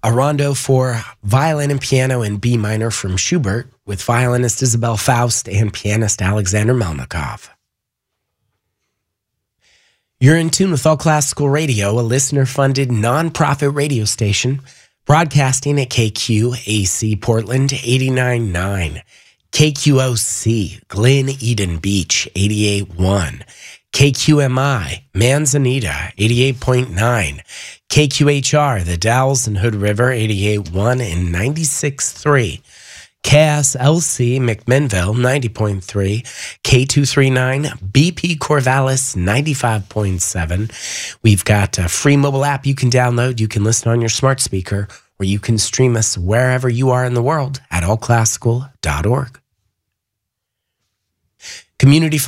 a rondo for violin and piano in B minor from Schubert with violinist Isabel Faust and pianist Alexander Melnikov. You're in tune with All Classical Radio, a listener-funded nonprofit radio station broadcasting at KQAC Portland 89.9, KQOC Glen Eden Beach 88.1, KQMI Manzanita 88.9, KQHR The Dalles and Hood River 88.1 and 96.3, KSLC McMinnville 90.3, K239 BP Corvallis 95.7. We've got a free mobile app you can download. You can listen on your smart speaker, or you can stream us wherever you are in the world at allclassical.org. Community